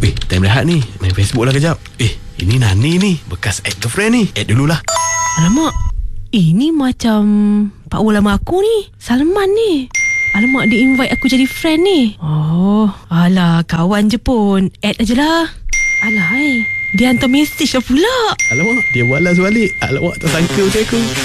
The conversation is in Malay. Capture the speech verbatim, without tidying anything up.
Eh, time rehat ni, main Facebook lah kejap. Eh, ini Nani ni, bekas ex-girlfriend ni. Add dululah. Alamak, ini macam Pak Wu lama aku ni, Salman ni. Alamak, dia invite aku jadi friend ni. Oh, alah, kawan je pun. Add aje lah. Alah, hai, dia hantar mesej lah pula. Alamak, dia balas balik. Alamak, tak sangka macam aku.